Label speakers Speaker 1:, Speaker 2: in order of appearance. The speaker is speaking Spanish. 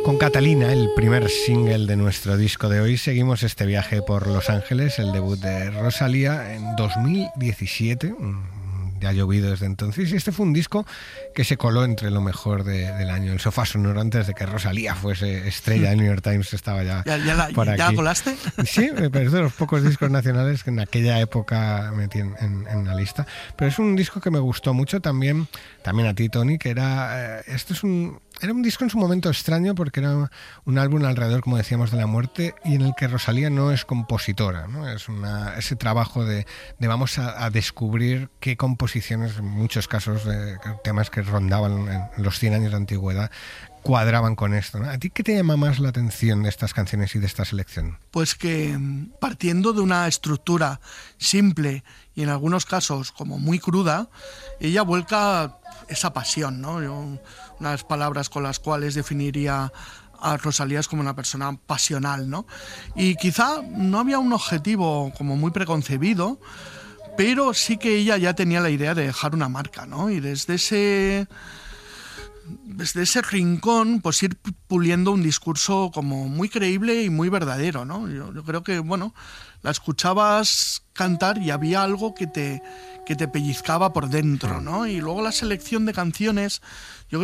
Speaker 1: Con Catalina, el primer single de nuestro disco de hoy, seguimos este viaje por Los Ángeles, el debut de Rosalía en 2017. Ya ha llovido desde entonces y este fue un disco que se coló entre lo mejor del año. El Sofá Sonoro, antes de que Rosalía fuese estrella, el New York Times estaba ya por aquí.
Speaker 2: ¿Ya colaste?
Speaker 1: Sí, pero es de los pocos discos nacionales que en aquella época metí en la lista. Pero es un disco que me gustó mucho también a ti, Tony, que era... Era un disco en su momento extraño porque era un álbum alrededor, como decíamos, de la muerte y en el que Rosalía no es compositora, ¿no? Es ese trabajo de vamos a descubrir qué composiciones, en muchos casos, temas que rondaban en los 100 años de antigüedad, cuadraban con esto, ¿no? ¿A ti qué te llama más la atención de estas canciones y de esta selección?
Speaker 2: Pues que partiendo de una estructura simple y en algunos casos como muy cruda, ella vuelca esa pasión, ¿no? Unas palabras con las cuales definiría a Rosalía es como una persona pasional, ¿no? Y quizá no había un objetivo como muy preconcebido, pero sí que ella ya tenía la idea de dejar una marca, ¿no? Y desde ese rincón, pues ir puliendo un discurso como muy creíble y muy verdadero, ¿no? Yo creo que, bueno, la escuchabas cantar y había algo que te pellizcaba por dentro, ¿no? Y luego la selección de canciones, yo